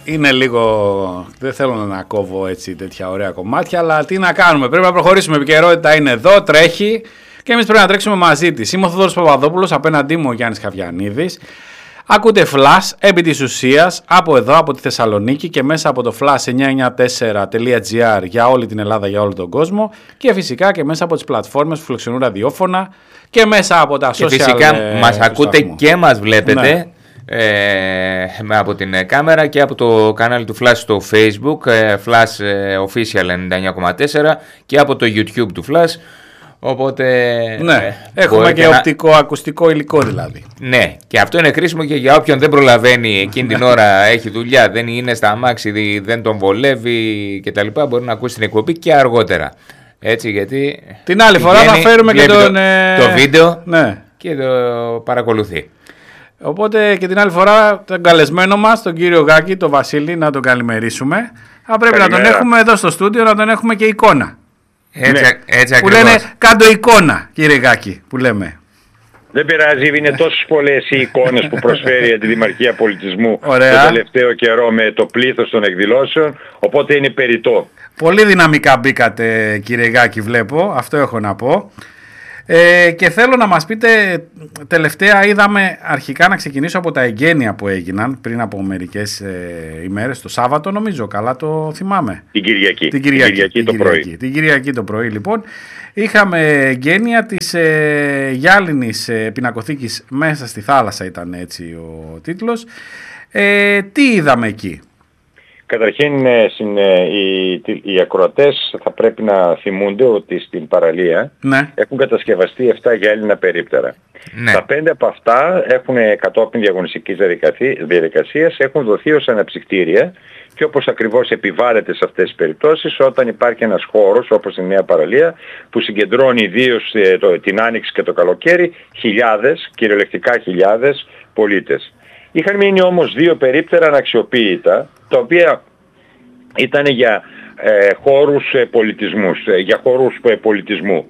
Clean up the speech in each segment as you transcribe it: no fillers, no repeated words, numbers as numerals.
είναι λίγο. Δεν θέλω να κόβω έτσι τέτοια ωραία κομμάτια, αλλά τι να κάνουμε. Πρέπει να προχωρήσουμε. Η επικαιρότητα είναι εδώ, τρέχει και εμείς πρέπει να τρέξουμε μαζί της. Είμαι ο Θοδωρής Παπαδόπουλος, απέναντί μου ο Γιάννης Χαβιανίδης. Ακούτε Flash επί της ουσίας από εδώ, από τη Θεσσαλονίκη και μέσα από το flash994.gr για όλη την Ελλάδα, για όλο τον κόσμο και φυσικά και μέσα από τις πλατφόρμες που φιλοξενούν ραδιόφωνα και μέσα από τα social. Και φυσικά μας ακούτε και μας βλέπετε από την κάμερα και από το κανάλι του Flash στο Facebook, Flash Official 99,4 και από το YouTube του Flash. Οπότε έχουμε και οπτικό ακουστικό υλικό δηλαδή. Ναι, και αυτό είναι χρήσιμο και για όποιον δεν προλαβαίνει εκείνη την ώρα, έχει δουλειά, δεν είναι στα αμάξι, δεν τον βολεύει κτλ. Μπορεί να ακούσει την εκπομπή και αργότερα. Έτσι, γιατί την άλλη φορά θα φέρουμε και το βίντεο και το παρακολουθεί. Οπότε και την άλλη φορά τον καλεσμένο μας, τον κύριο Γάκη, τον Βασίλη, να τον καλημερίσουμε. Θα πρέπει να τον έχουμε εδώ στο στούντιο, να τον έχουμε και εικόνα. Έτσι που λένε κάτω εικόνα, κύριε Γάκη, που λέμε. Δεν πειράζει, είναι τόσες πολλές οι εικόνες που προσφέρει η Αντιδημαρχία Πολιτισμού το τελευταίο καιρό με το πλήθος των εκδηλώσεων, οπότε είναι περιττό. Πολύ δυναμικά μπήκατε, κύριε Γάκη, βλέπω, αυτό έχω να πω. Και θέλω να μας πείτε, τελευταία είδαμε αρχικά να ξεκινήσω από τα εγγένεια που έγιναν πριν από μερικές ημέρες, το Σάββατο νομίζω, καλά το θυμάμαι. Την Κυριακή. Την Κυριακή το πρωί λοιπόν. Είχαμε εγγένεια της γυάλινης πινακοθήκης μέσα στη θάλασσα, ήταν έτσι ο τίτλος. Τι είδαμε εκεί? Καταρχήν οι ακροατές θα πρέπει να θυμούνται ότι στην παραλία έχουν κατασκευαστεί 7 γυάλινα περίπτερα. Τα 5 από αυτά έχουν κατόπιν διαγωνιστικής διαδικασίας, έχουν δοθεί ως αναψυκτήρια και όπως ακριβώς επιβάλλεται σε αυτές τις περιπτώσεις, όταν υπάρχει ένας χώρος όπως η Νέα Παραλία που συγκεντρώνει ιδίως την Άνοιξη και το καλοκαίρι κυριολεκτικά χιλιάδες πολίτες. Είχαν μείνει όμως 2 περίπτερα αναξιοποίητα, τα οποία ήταν για χώρους πολιτισμού.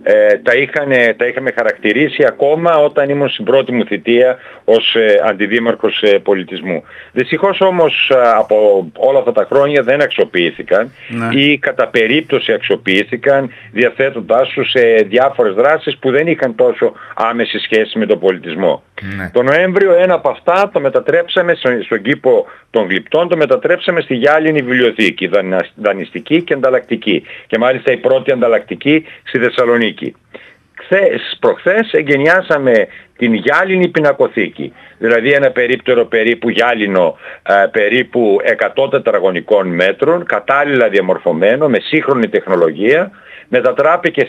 Τα είχαμε χαρακτηρίσει ακόμα όταν ήμουν στην πρώτη μου θητεία ως αντιδήμαρχος πολιτισμού. Δυστυχώς όμως από όλα αυτά τα χρόνια δεν αξιοποιήθηκαν ή κατά περίπτωση αξιοποιήθηκαν διαθέτοντάς τους σε διάφορες δράσεις που δεν είχαν τόσο άμεση σχέση με τον πολιτισμό. Το Νοέμβριο ένα από αυτά το μετατρέψαμε στον κήπο των Γλυπτών, το μετατρέψαμε στη γυάλινη βιβλιοθήκη, δανειστική και ανταλλακτική, και μάλιστα η πρώτη ανταλλακτική στη Θεσσαλονίκη. Προχθές εγκαινιάσαμε την γυάλινη πινακοθήκη, δηλαδή ένα περίπτερο περίπου γυάλινο περίπου 100 τετραγωνικών μέτρων, κατάλληλα διαμορφωμένο με σύγχρονη τεχνολογία, μετατράπηκε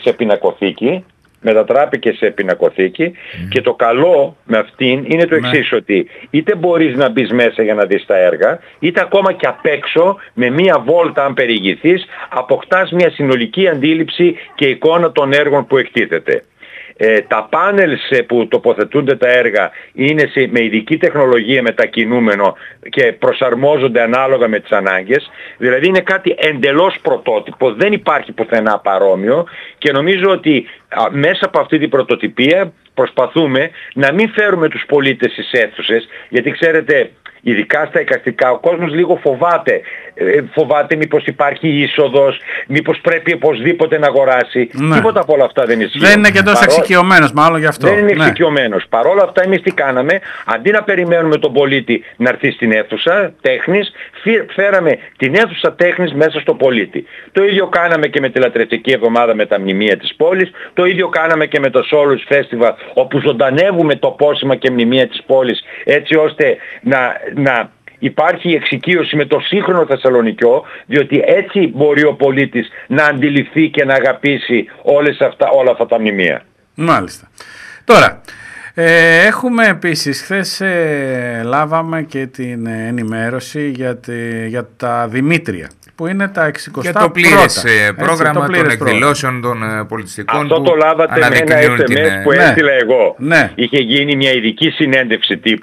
σε πινακοθήκη και το καλό με αυτήν είναι το εξής, ότι είτε μπορείς να μπεις μέσα για να δεις τα έργα, είτε ακόμα και απ' έξω με μία βόλτα αν περιηγηθείς αποκτάς μια συνολική αντίληψη και εικόνα των έργων που εκτίθεται. Τα πάνελς που τοποθετούνται τα έργα είναι με ειδική τεχνολογία μετακινούμενο και προσαρμόζονται ανάλογα με τις ανάγκες. Δηλαδή είναι κάτι εντελώς πρωτότυπο, δεν υπάρχει πουθενά παρόμοιο και νομίζω ότι μέσα από αυτή την πρωτοτυπία προσπαθούμε να μην φέρουμε τους πολίτες στις αίθουσες, γιατί ξέρετε, ειδικά στα εικαστικά ο κόσμος λίγο φοβάται μήπως υπάρχει είσοδος, μήπως πρέπει οπωσδήποτε να αγοράσει. Τίποτα από όλα αυτά δεν ισχύει. Δεν είναι και τόσο εξοικειωμένος μάλλον γι' αυτό. Δεν είναι εξοικειωμένος. Παρ' όλα αυτά εμείς τι κάναμε? Αντί να περιμένουμε τον πολίτη να έρθει στην αίθουσα τέχνης, φέραμε την αίθουσα τέχνης μέσα στο πολίτη. Το ίδιο κάναμε και με τη Λατρευτική Εβδομάδα με τα μνημεία της πόλης, το ίδιο κάναμε και με το Solus Festival, όπου ζωντανεύουμε το πόσημα και μνημεία της πόλης, έτσι ώστε να υπάρχει εξοικείωση με το σύγχρονο Θεσσαλονικιό, διότι έτσι μπορεί ο πολίτης να αντιληφθεί και να αγαπήσει όλα αυτά τα μνημεία. Μάλιστα. Τώρα, έχουμε επίσης, χθες λάβαμε και την ενημέρωση για τα Δημήτρια, που είναι τα 60 για το πλήρες πρόγραμμα των εκδηλώσεων των πολιτιστικών. Αυτό το λάβατε με ένα SMS που έστειλα εγώ. Είχε γίνει μια ειδική συνέντευξη τύπου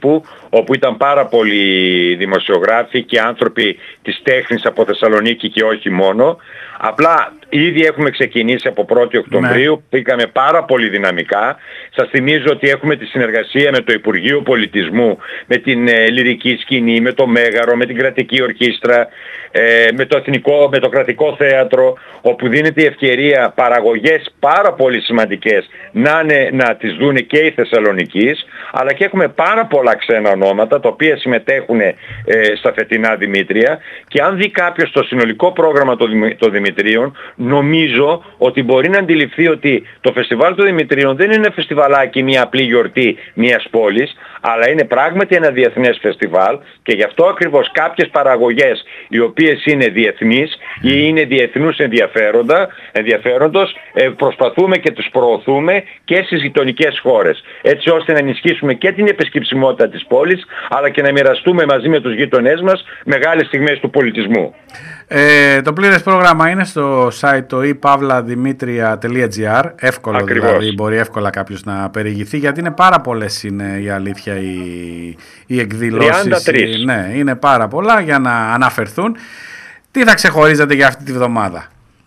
όπου ήταν πάρα πολλοί δημοσιογράφοι και άνθρωποι της τέχνης από Θεσσαλονίκη και όχι μόνο. Απλά ήδη έχουμε ξεκινήσει από 1η Οκτωβρίου, πήγαμε πάρα πολύ δυναμικά. Σας θυμίζω ότι έχουμε τη συνεργασία με το Υπουργείο Πολιτισμού, με την Λυρική Σκηνή, με το Μέγαρο, με την Κρατική Ορχήστρα, με το Κρατικό Θέατρο, όπου δίνεται η ευκαιρία παραγωγές πάρα πολύ σημαντικές να τις δούνε και οι Θεσσαλονικείς, αλλά και έχουμε πάρα πολλά ξένα ονόματα τα οποία συμμετέχουν στα φετινά Δημήτρια, και αν δει κάποιος το συνολικό πρόγραμμα των Δημητρίων, νομίζω ότι μπορεί να αντιληφθεί ότι το φεστιβάλ των Δημητρίων δεν είναι ένα φεστιβαλάκι, μια απλή γιορτή μιας πόλης, αλλά είναι πράγματι ένα διεθνές φεστιβάλ, και γι' αυτό ακριβώς κάποιες παραγωγές οι οποίες είναι διεθνείς ή είναι διεθνούς ενδιαφέροντος, προσπαθούμε και τους προωθούμε και στις γειτονικές χώρες, έτσι ώστε να ενισχύσουμε και την επισκεψιμότητα της πόλης, αλλά και να μοιραστούμε μαζί με τους γείτονές μας μεγάλες στιγμές του πολιτισμού. Το πλήρες πρόγραμμα είναι στο site το ipavladimitria.gr. Εύκολο. Ακριβώς. Δηλαδή μπορεί εύκολα κάποιος να περιηγηθεί, γιατί είναι πάρα πολλές, είναι η αλήθεια οι εκδηλώσεις. 33. Ναι, είναι πάρα πολλά για να αναφερθούν. Τι θα ξεχωρίζετε για αυτή τη βδομάδα?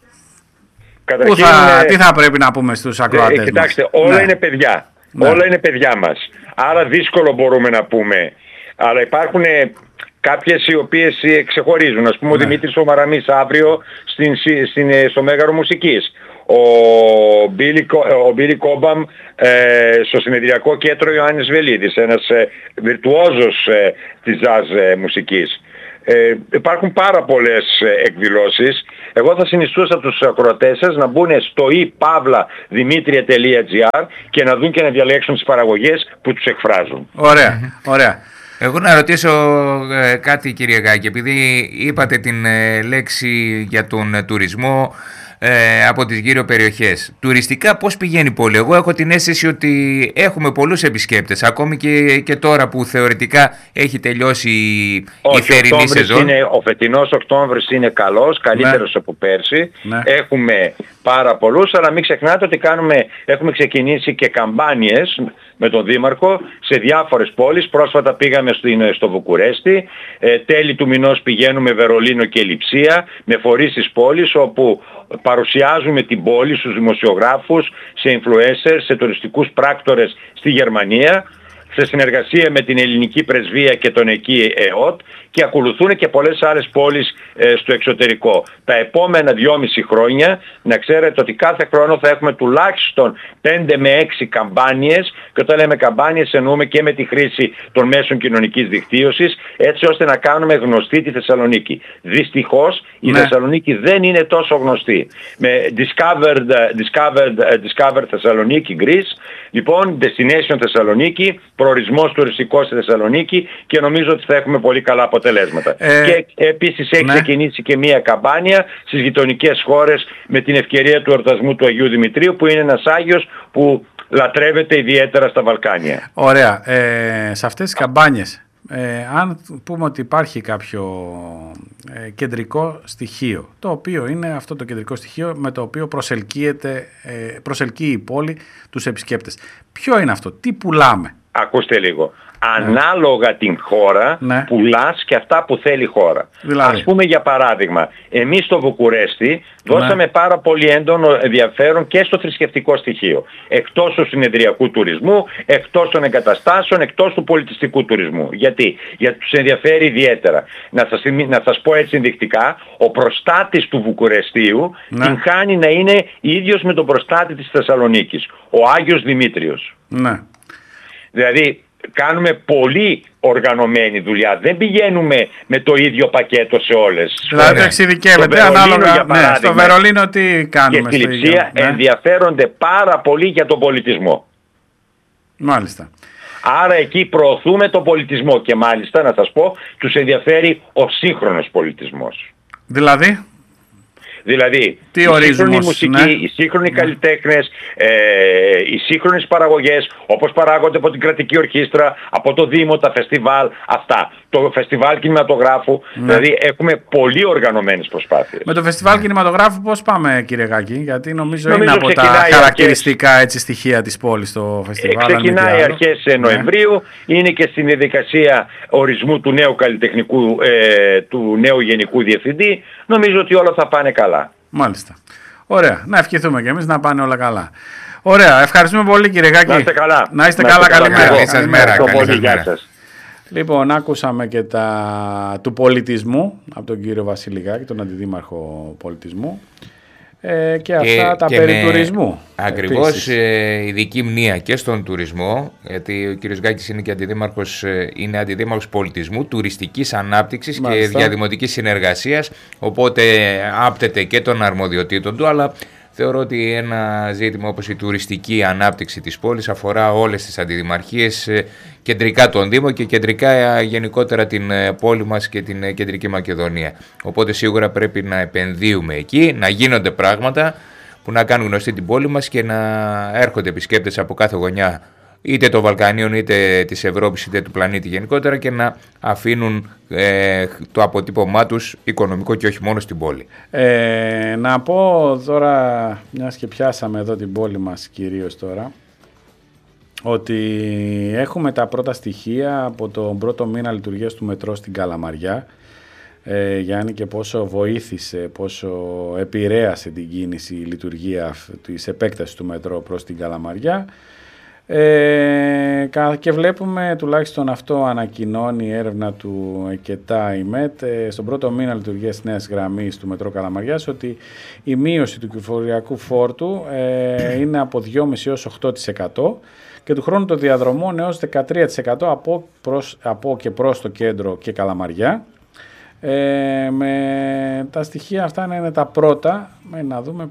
Τι θα πρέπει να πούμε στους ακροατές μας? Κοιτάξτε, όλα είναι παιδιά. Ναι. Όλα είναι παιδιά μας. Άρα δύσκολο μπορούμε να πούμε. Αλλά υπάρχουν κάποιες οι οποίες ξεχωρίζουν. Ας πούμε, ο Δημήτρης ο Μαραμής αύριο στο Μέγαρο Μουσικής. Ο Μπίλι Κόμπαμ στο συνεδριακό κέντρο Ιωάννης Βελίδης, ένας βιρτουόζος της jazz μουσικής. Υπάρχουν πάρα πολλές εκδηλώσεις. Εγώ θα συνιστούσα τους ακροατές σας να μπουν στο ipavladimitria.gr και να δουν και να διαλέξουν τις παραγωγές που τους εκφράζουν. Ωραία, ωραία. Εγώ να ρωτήσω κάτι, κύριε Γάκη, επειδή είπατε την λέξη για τον τουρισμό από τις γύρω περιοχές. Τουριστικά πώς πηγαίνει η πόλη? Εγώ έχω την αίσθηση ότι έχουμε πολλούς επισκέπτες, ακόμη και τώρα που θεωρητικά έχει τελειώσει η θερινή σεζόν. Ο φετινός Οκτώβρης είναι καλός, καλύτερος από πέρσι. Ναι. Έχουμε πάρα πολλούς, αλλά μην ξεχνάτε ότι έχουμε ξεκινήσει και καμπάνιες με τον Δήμαρχο σε διάφορες πόλεις. Πρόσφατα πήγαμε στο Βουκουρέστι, τέλη του μηνός πηγαίνουμε Βερολίνο και Λειψία, με φορείς της πόλης, όπου παρουσιάζουμε την πόλη στους δημοσιογράφους, σε influencers, σε τουριστικούς πράκτορες στη Γερμανία, σε συνεργασία με την ελληνική πρεσβεία και τον εκεί ΕΟΤ, και ακολουθούν και πολλές άλλες πόλεις στο εξωτερικό. Τα επόμενα 2,5 χρόνια να ξέρετε ότι κάθε χρόνο θα έχουμε τουλάχιστον 5 με 6 καμπάνιες, και όταν λέμε καμπάνιες εννοούμε και με τη χρήση των μέσων κοινωνικής δικτύωσης, έτσι ώστε να κάνουμε γνωστή τη Θεσσαλονίκη. Δυστυχώς η Θεσσαλονίκη δεν είναι τόσο γνωστή. Με Discovered Θεσσαλονίκη Greece, λοιπόν Destination Θεσσαλονίκη, προορισμός τουριστικός στη Θεσσαλονίκη, και νομίζω ότι θα έχουμε πολύ καλά αποτελέσματα. Και επίσης έχει ξεκινήσει και μία καμπάνια στις γειτονικές χώρες με την ευκαιρία του εορτασμού του Αγίου Δημητρίου, που είναι ένας Άγιος που λατρεύεται ιδιαίτερα στα Βαλκάνια. Ωραία. Σε αυτές τις καμπάνιες, αν πούμε ότι υπάρχει κάποιο κεντρικό στοιχείο, το οποίο είναι αυτό το κεντρικό στοιχείο με το οποίο προσελκύει η πόλη τους επισκέπτες, ποιο είναι αυτό, τι πουλάμε? Ακούστε λίγο. Ανάλογα την χώρα πουλάς και αυτά που θέλει η χώρα. Δηλαδή. Ας πούμε για παράδειγμα, εμείς στο Βουκουρέστι δώσαμε πάρα πολύ έντονο ενδιαφέρον και στο θρησκευτικό στοιχείο. Εκτός του συνεδριακού τουρισμού, εκτός των εγκαταστάσεων, εκτός του πολιτιστικού τουρισμού. Γιατί τους ενδιαφέρει ιδιαίτερα. Να σας πω έτσι ενδεικτικά, ο προστάτης του Βουκουρεστίου την χάνει να είναι ίδιος με τον προστάτη της Θεσσαλονίκης, ο Άγιος Δημήτριος. Ναι. Δηλαδή κάνουμε πολύ οργανωμένη δουλειά. Δεν πηγαίνουμε με το ίδιο πακέτο σε όλες. Δηλαδή εξειδικεύεται ανάλογα. Στο Βερολίνο τι κάνουμε? Και στη Λειψία ενδιαφέρονται πάρα πολύ για τον πολιτισμό. Μάλιστα. Άρα εκεί προωθούμε τον πολιτισμό, και μάλιστα να σας πω, τους ενδιαφέρει ο σύγχρονος πολιτισμός. Δηλαδή Δηλαδή, τι η σύγχρονη μουσική, ναι, οι σύγχρονοι καλλιτέχνες, οι σύγχρονες παραγωγές, όπως παράγονται από την κρατική ορχήστρα, από το Δήμο, τα φεστιβάλ, αυτά. Το φεστιβάλ κινηματογράφου, δηλαδή έχουμε πολύ οργανωμένες προσπάθειες. Με το φεστιβάλ κινηματογράφου πώς πάμε, κύριε Γάκη? Γιατί νομίζω είναι από τα χαρακτηριστικά έτσι, στοιχεία της πόλης το φεστιβάλ. Ξεκινάει αρχές Νοεμβρίου, είναι και στην διαδικασία ορισμού του νέου καλλιτεχνικού, του νέου γενικού διευθυντή. Νομίζω ότι όλα θα πάνε καλά. Μάλιστα. Ωραία. Να ευχηθούμε και εμείς να πάνε όλα καλά. Ωραία. Ευχαριστούμε πολύ, κύριε Γάκη. Να είστε καλά. Να είστε καλά. Καλημέρα. Καλή σας μέρα. Γεια σας. Λοιπόν, άκουσαμε και του πολιτισμού από τον κύριο Βασιλικάκη, τον Αντιδήμαρχο Πολιτισμού, και αυτά τα περί τουρισμού. Ακριβώς, ειδική μνήα και στον τουρισμό, γιατί ο κύριος Γκάκης είναι και είναι αντιδήμαρχος πολιτισμού, τουριστικής ανάπτυξης. Μάλιστα. Και διαδημοτικής συνεργασίας, οπότε άπτεται και των αρμοδιοτήτων του, αλλά θεωρώ ότι ένα ζήτημα όπως η τουριστική ανάπτυξη της πόλης αφορά όλες τις αντιδημαρχίες, κεντρικά τον Δήμο και κεντρικά γενικότερα την πόλη μας και την Κεντρική Μακεδονία. Οπότε σίγουρα πρέπει να επενδύουμε εκεί, να γίνονται πράγματα που να κάνουν γνωστή την πόλη μας και να έρχονται επισκέπτες από κάθε γωνιά, είτε των Βαλκανίων, είτε της Ευρώπης, είτε του πλανήτη γενικότερα, και να αφήνουν το αποτύπωμά τους οικονομικό και όχι μόνο στην πόλη. Να πω τώρα, μιας και πιάσαμε εδώ την πόλη μας κυρίως τώρα, ότι έχουμε τα πρώτα στοιχεία από τον πρώτο μήνα λειτουργίας του μετρό στην Καλαμαριά, Γιάννη, και πόσο βοήθησε, πόσο επηρέασε την κίνηση, η λειτουργία της επέκτασης του μετρό προς την Καλαμαριά. Και βλέπουμε, τουλάχιστον αυτό ανακοινώνει η έρευνα του ΕΚΕΤΑ ΙΜΕΤ, στον πρώτο μήνα λειτουργίας της νέας γραμμής του μετρό Καλαμαριάς, ότι η μείωση του κυκλοφοριακού φόρτου είναι από 2,5% έως 8% και του χρόνου των διαδρομών έως 13% από και προς το κέντρο και Καλαμαριά. Με τα στοιχεία αυτά είναι τα πρώτα, να δούμε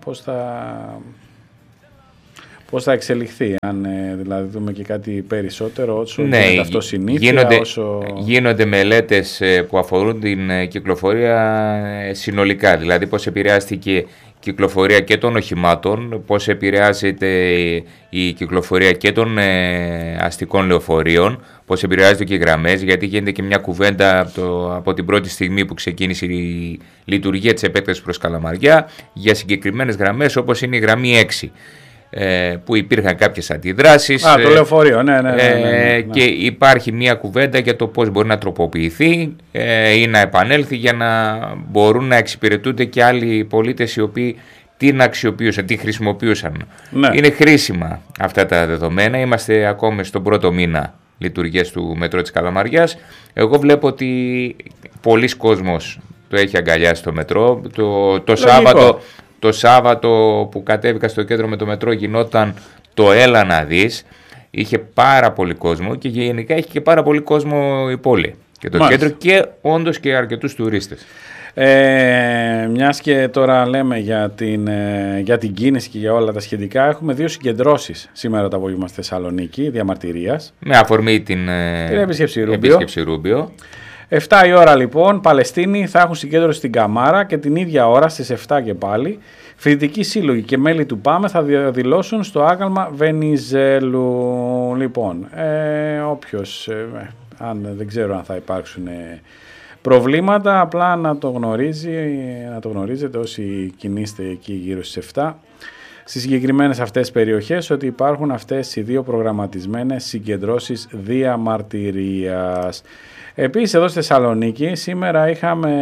πώς θα εξελιχθεί, αν δηλαδή δούμε και κάτι περισσότερο, όσο γίνεται αυτό συνήθεια. Γίνονται μελέτες που αφορούν την κυκλοφορία συνολικά, δηλαδή πώς επηρεάστηκε η κυκλοφορία και των οχημάτων, πώς επηρεάζεται η κυκλοφορία και των αστικών λεωφορείων, πώς επηρεάζονται και οι γραμμές, γιατί γίνεται και μια κουβέντα από την πρώτη στιγμή που ξεκίνησε η λειτουργία της επέκτασης προς Καλαμαριά για συγκεκριμένες γραμμές, όπως είναι η γραμμή 6. Που υπήρχαν κάποιες αντιδράσεις. Το λεωφορείο, ναι. Και υπάρχει μια κουβέντα για το πώς μπορεί να τροποποιηθεί ή να επανέλθει για να μπορούν να εξυπηρετούνται και άλλοι πολίτες οι οποίοι την αξιοποιούσαν, την χρησιμοποιούσαν. Ναι. Είναι χρήσιμα αυτά τα δεδομένα. Είμαστε ακόμα στον πρώτο μήνα λειτουργίας του μετρό της Καλαμαριάς. Εγώ βλέπω ότι πολλοί κόσμος το έχει αγκαλιάσει το μετρό. Το Σάββατο που κατέβηκα στο κέντρο με το μετρό γινόταν το έλα να δεις. Είχε πάρα πολύ κόσμο και γενικά έχει και πάρα πολύ κόσμο η πόλη και το κέντρο, και όντως και αρκετούς τουρίστες. Μιας και τώρα λέμε για την κίνηση και για όλα τα σχετικά, έχουμε 2 συγκεντρώσεις σήμερα το απόγευμα στη Θεσσαλονίκη διαμαρτυρίας. Με αφορμή την επίσκεψη Ρούμπιο. 7 η ώρα λοιπόν, Παλαιστίνοι θα έχουν συγκέντρωση στην Καμάρα και την ίδια ώρα στις 7 και πάλι φοιτητικοί σύλλογοι και μέλη του ΠΑΜΕ θα διαδηλώσουν στο άγαλμα Βενιζέλου. Λοιπόν, όποιος, δεν ξέρω αν θα υπάρξουν προβλήματα, απλά να το γνωρίζετε όσοι κινείστε εκεί γύρω στις 7. Στις συγκεκριμένες αυτές περιοχές, ότι υπάρχουν αυτές οι 2 προγραμματισμένες συγκεντρώσεις διαμαρτυρίας. Επίσης εδώ στη Θεσσαλονίκη σήμερα είχαμε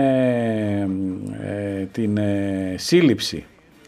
την σύλληψη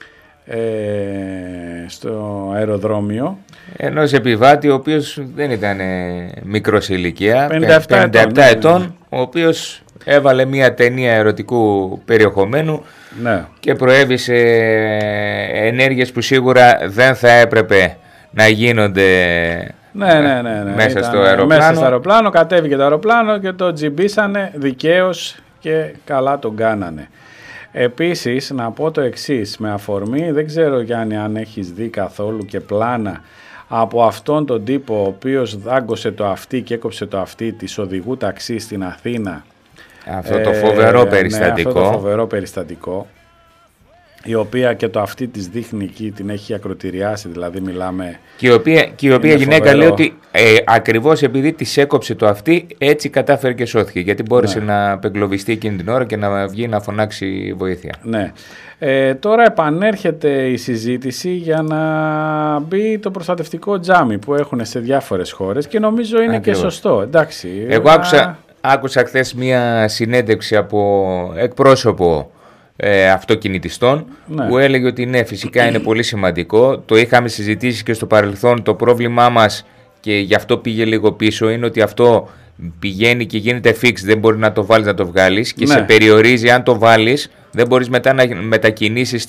στο αεροδρόμιο ενός επιβάτη, ο οποίος δεν ήταν μικρός ηλικία, 57 ετών, ο οποίος έβαλε μια ταινία ερωτικού περιεχομένου, ναι, και προέβησε ενέργειες που σίγουρα δεν θα έπρεπε να γίνονται. Ναι. Μέσα στο αεροπλάνο. Κατέβηκε το αεροπλάνο και το τζιμπήσανε δικαίως και καλά τον κάνανε. Επίσης να πω το εξής, με αφορμή, δεν ξέρω Γιάννη αν έχεις δει καθόλου και πλάνα από αυτόν τον τύπο ο οποίος δάγκωσε το αυτί και έκοψε το αυτί της οδηγού ταξί στην Αθήνα. Αυτό το φοβερό περιστατικό. Αυτό το φοβερό περιστατικό. η οποία και το αυτή της δείχνει εκεί, την έχει ακροτηριάσει, δηλαδή μιλάμε. Και η οποία γυναίκα λέει ότι ακριβώς επειδή της έκοψε το αυτή, έτσι κατάφερε και σώθηκε. Γιατί μπόρεσε να απεγκλωβιστεί εκείνη την ώρα και να βγει να φωνάξει βοήθεια. Ναι. Τώρα επανέρχεται η συζήτηση για να μπει το προστατευτικό τζάμι που έχουν σε διάφορες χώρες και νομίζω είναι και σωστό. Εντάξει, εγώ άκουσα χθες μία συνέντευξη από εκπρόσωπο αυτοκινητιστών που έλεγε ότι ναι, φυσικά είναι πολύ σημαντικό. Το είχαμε συζητήσει και στο παρελθόν. Το πρόβλημά μας, και γι' αυτό πήγε λίγο πίσω, είναι ότι αυτό πηγαίνει και γίνεται fix, δεν μπορεί να το βάλεις να το βγάλεις και σε περιορίζει. Αν το βάλεις δεν μπορείς μετά να μετακινήσεις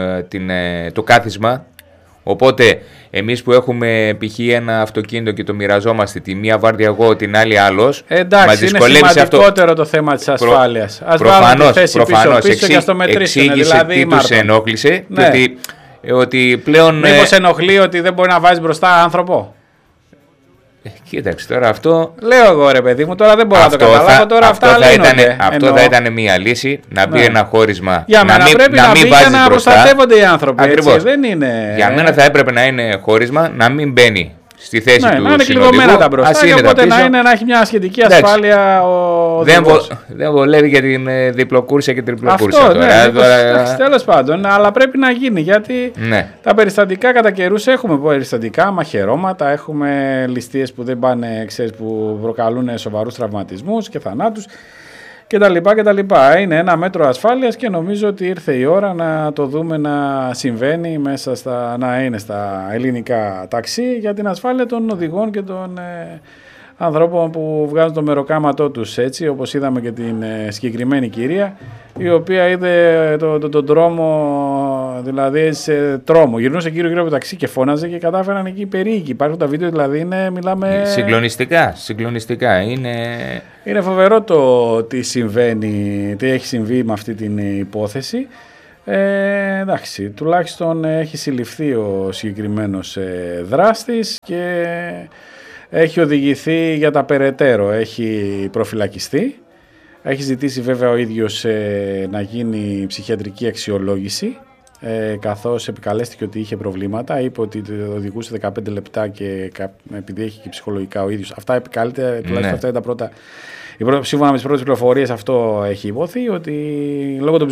το κάθισμα. Οπότε εμείς που έχουμε π.χ. ένα αυτοκίνητο και το μοιραζόμαστε, τη μία βάρδια εγώ, την άλλη άλλος, εντάξει, είναι σημαντικότερο το θέμα της ασφάλειας. Ας βάλουμε τη θέση πίσω και ας το μετρήσουμε. Δηλαδή, τι τους ενόχλησε και ότι πλέον... Μήπως ενοχλεί ότι δεν μπορεί να βάζει μπροστά άνθρωπο. Κοίταξε τώρα αυτό. Λέω εγώ ρε παιδί μου, τώρα δεν μπορώ να το καταλάβω. Τώρα αυτά λύνονται. Αυτό θα ήταν μια λύση, να μπει ένα χώρισμα. Για μένα πρέπει να μπει για να προστατεύονται οι άνθρωποι. Ακριβώς. Δεν είναι... Για μένα θα έπρεπε να είναι χώρισμα, να μην μπαίνει στη θέση του συνοδικού. Να είναι κλειδωμένα τα μπροστά και οπότε να έχει μια σχετική ασφάλεια ο οδηγός. Δεν βολεύει για την διπλοκούρσια και τριπλοκούρσια τώρα. Τέλος πάντων, αλλά πρέπει να γίνει γιατί τα περιστατικά κατά καιρούς έχουμε περιστατικά, μαχαιρώματα, έχουμε ληστείες που δεν πάνε, ξέρεις, που προκαλούν σοβαρούς τραυματισμούς και θανάτους κτλ. Είναι ένα μέτρο ασφάλειας και νομίζω ότι ήρθε η ώρα να το δούμε να συμβαίνει μέσα να είναι στα ελληνικά ταξί για την ασφάλεια των οδηγών και των ανθρώπων που βγάζουν το μεροκάματό τους, έτσι όπως είδαμε και την συγκεκριμένη κυρία η οποία είδε τον τρόμο, δηλαδή σε τρόμο. Γυρνούσε γύρω από το ταξί και φώναζε και κατάφεραν εκεί περίοικοι. Υπάρχουν τα βίντεο, δηλαδή μιλάμε... Συγκλονιστικά. Είναι φοβερό το τι συμβαίνει, τι έχει συμβεί με αυτή την υπόθεση. Εντάξει, τουλάχιστον έχει συλληφθεί ο συγκεκριμένος δράστης και έχει οδηγηθεί για τα περαιτέρω, έχει προφυλακιστεί. Έχει ζητήσει βέβαια ο ίδιος να γίνει ψυχιατρική αξιολόγηση, καθώς επικαλέστηκε ότι είχε προβλήματα. Είπε ότι οδηγούσε 15 λεπτά και επειδή έχει και ψυχολογικά ο ίδιος. Αυτά επικαλείται, τουλάχιστον αυτά είναι τα πρώτα. Σύμφωνα με τις πρώτες πληροφορίες αυτό έχει υποθεί, ότι λόγω των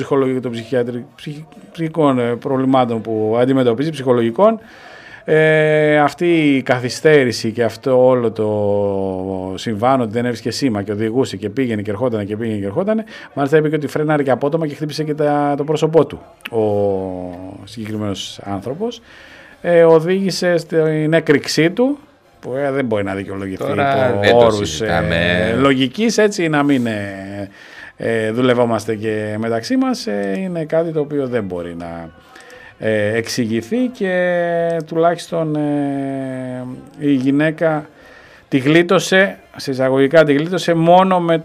ψυχικών προβλημάτων που αντιμετωπίζει, ψυχολογικών, αυτή η καθυστέρηση και αυτό όλο το συμβάν ότι δεν έβρισκε σήμα και οδηγούσε και πήγαινε και ερχότανε, μάλιστα είπε και ότι φρέναρε και απότομα και χτύπησε και το πρόσωπό του ο συγκεκριμένος άνθρωπος, οδήγησε στην έκρηξή του που δεν μπορεί να δικαιολογηθεί υπό όρους λογικής, έτσι να μην δουλευόμαστε και μεταξύ μας, είναι κάτι το οποίο δεν μπορεί να εξηγηθεί και τουλάχιστον η γυναίκα τη γλίτωσε, σε εισαγωγικά τη γλίτωσε μόνο με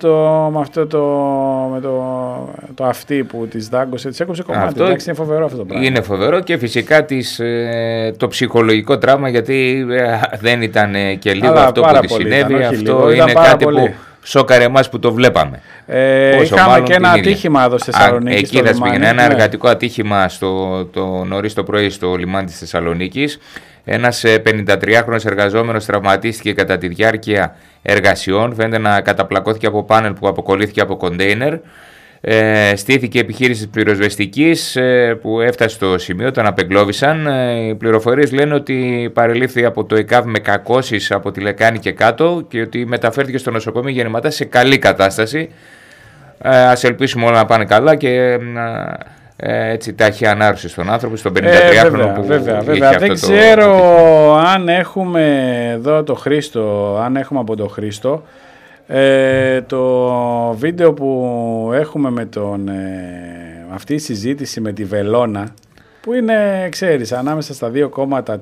το αυτή που της δάγκωσε, της έκοψε κομμάτι. Εντάξει, είναι φοβερό αυτό το πράγμα. Είναι φοβερό και φυσικά το ψυχολογικό τραύμα, γιατί δεν ήταν και λίγο αυτό που της συνέβη. Αυτό είναι κάτι που σόκαρε εμάς που το βλέπαμε. Είχαμε και ένα ατύχημα εδώ στη Θεσσαλονίκη. Εκεί θα πήγαινε ένα εργατικό ατύχημα νωρίς το πρωί στο λιμάνι της Θεσσαλονίκης. Ένας 53χρονος εργαζόμενος τραυματίστηκε κατά τη διάρκεια εργασιών. Φαίνεται να καταπλακώθηκε από πάνελ που αποκολλήθηκε από κοντέινερ. Στήθηκε επιχείρηση πυροσβεστικής που έφτασε στο σημείο, τον απεγκλώβησαν. Οι πληροφορίες λένε ότι παρελήφθη από το ΕΚΑΒ με κακώσεις από τη λεκάνη και κάτω και ότι μεταφέρθηκε στο νοσοκομείο γεννηματά σε καλή κατάσταση. Ας ελπίσουμε όλα να πάνε καλά και έτσι ταχύ ανάρρωση στον άνθρωπο, στον 53χρονο που βέβαια. Δεν ξέρω αν έχουμε εδώ το Χρήστο, αν έχουμε από το Χρήστο το βίντεο που έχουμε με αυτή η συζήτηση με τη Βελώνα, που είναι, ξέρεις, ανάμεσα στα δύο κόμματα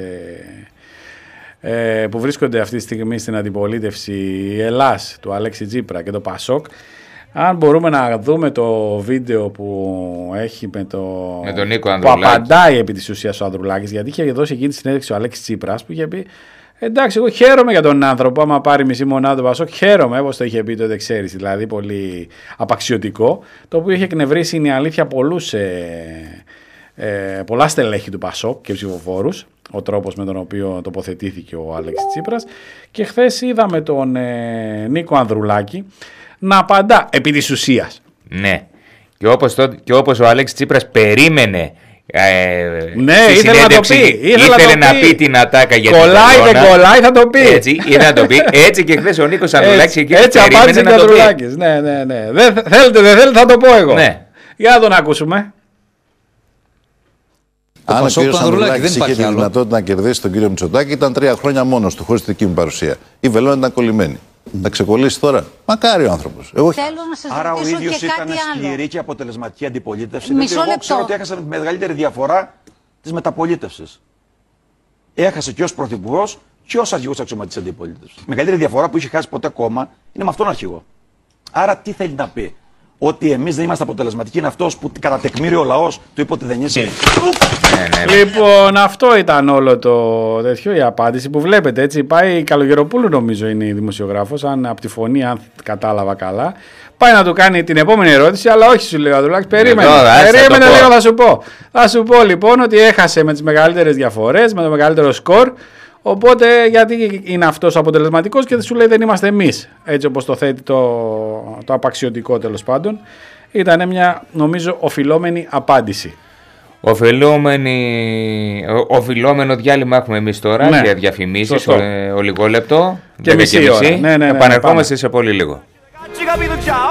που βρίσκονται αυτή τη στιγμή στην αντιπολίτευση, η Ελλάς του Αλέξη Τσίπρα και το Πασόκ. Αν μπορούμε να δούμε το βίντεο που έχει με τον Νίκο Ανδρουλάκη, που απαντάει επί της ουσίας ο Ανδρουλάκης, γιατί είχε δώσει εκείνη τη συνέντευξη ο Αλέξης Τσίπρας που είχε πει: εντάξει, εγώ χαίρομαι για τον άνθρωπο. Άμα πάρει μισή μονάδα το Πασόκ, χαίρομαι, όπως το είχε πει τότε, ξέρεις. Δηλαδή, πολύ απαξιωτικό. Το οποίο είχε εκνευρίσει, είναι η αλήθεια, πολλούς πολλά στελέχη του ΠΑΣΟΚ και ψηφοφόρους, ο τρόπος με τον οποίο τοποθετήθηκε ο Άλεξης Τσίπρας, και χθες είδαμε τον Νίκο Ανδρουλάκη να απαντά επί της ουσίας. Ναι, και όπως ο Άλεξης Τσίπρας περίμενε. Ναι, ήθελε να το πει. Ήθελε να πει την ατάκα για την κολλάει, δεν κολλάει, θα το πει. Έτσι, να το πει. Έτσι και χθες ο Νίκος Ανδρουλάκης εκεί έτσι απάντησε και ο Ανδρουλάκης. Ναι. Δεν θέλετε, θα το πω εγώ. Ναι. Για να τον ακούσουμε. Αν ο κύριος Ανδρουλάκης είχε τη δυνατότητα να κερδίσει τον κύριο Μητσοτάκη, ήταν 3 χρόνια μόνος του, χωρίς τη δική μου παρουσία. Η βελόνα ήταν κολλημένη. Να ξεκολλήσει τώρα. Μακάρι ο άνθρωπος. Θέλω να σας άρα ο ρωτήσω ίδιος και ήταν κάτι σκληρή άλλο. και αποτελεσματική αντιπολίτευση. Μισό Εγώ λεπτό. ξέρω ότι έχασε με τη μεγαλύτερη διαφορά της μεταπολίτευσης. Έχασε και ως πρωθυπουργός και ως αρχηγός αξιωματικής αντιπολίτευσης. Η μεγαλύτερη διαφορά που είχε χάσει ποτέ κόμμα είναι με αυτόν αρχηγό. Άρα τι θέλει να πει? Ότι εμείς δεν είμαστε αποτελεσματικοί, είναι αυτός που κατά τεκμήριο ο λαός του είπε ότι δεν είσαι. Ναι. Λοιπόν, αυτό ήταν όλο το τέτοιο, η απάντηση που βλέπετε. Έτσι πάει η Καλογεροπούλου, νομίζω είναι η δημοσιογράφος, αν από τη φωνή, αν κατάλαβα καλά. Πάει να του κάνει την επόμενη ερώτηση, αλλά όχι, σου λέει ο Ανδρουλάκης. Περίμενε λίγο, θα σου πω. Θα σου πω λοιπόν ότι έχασε με τις μεγαλύτερες διαφορές, με το μεγαλύτερο σκορ. Οπότε γιατί είναι αυτός αποτελεσματικός και σου λέει δεν είμαστε εμείς, έτσι όπως το θέτει το απαξιωτικό τέλος πάντων. Ήταν μια νομίζω οφειλόμενη απάντηση. Οφειλόμενο διάλειμμα έχουμε εμείς τώρα, ναι, για διαφημίσεις, ολιγόλεπτο και μισή ώρα. Ναι, επανερχόμαστε σε πολύ λίγο.